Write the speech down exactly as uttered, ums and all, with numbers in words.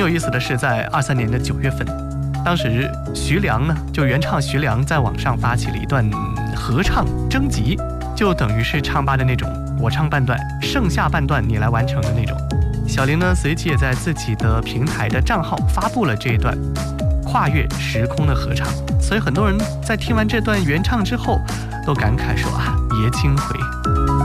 有意思的是，在二三年的九月份，当时徐良呢，就原唱徐良在网上发起了一段合唱征集，就等于是唱吧的那种，我唱半段，剩下半段你来完成的那种。小玲呢，随即也在自己的平台的账号发布了这一段跨越时空的合唱，所以很多人在听完这段原唱之后，都感慨说啊，爷青回。